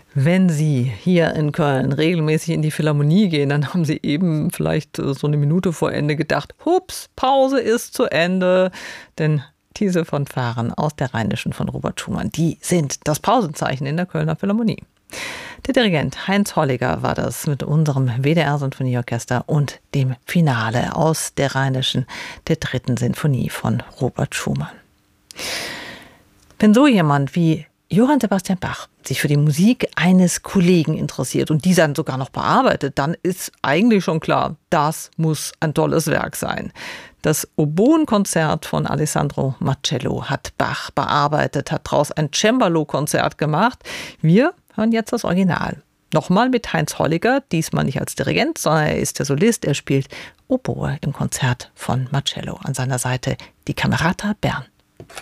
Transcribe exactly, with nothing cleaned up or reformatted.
Wenn Sie hier in Köln regelmäßig in die Philharmonie gehen, dann haben Sie eben vielleicht so eine Minute vor Ende gedacht, hups, Pause ist zu Ende. Denn diese Fanfaren aus der Rheinischen von Robert Schumann, die sind das Pausenzeichen in der Kölner Philharmonie. Der Dirigent Heinz Holliger war das mit unserem W D R-Sinfonieorchester und dem Finale aus der Rheinischen, der dritten Sinfonie von Robert Schumann. Wenn so jemand wie Johann Sebastian Bach sich für die Musik eines Kollegen interessiert und dieser dann sogar noch bearbeitet, dann ist eigentlich schon klar, das muss ein tolles Werk sein. Das Oboenkonzert von Alessandro Marcello hat Bach bearbeitet, hat daraus ein Cembalo-Konzert gemacht. Wir hören jetzt das Original. Nochmal mit Heinz Holliger, diesmal nicht als Dirigent, sondern er ist der Solist. Er spielt Oboe im Konzert von Marcello. An seiner Seite die Camerata Bern.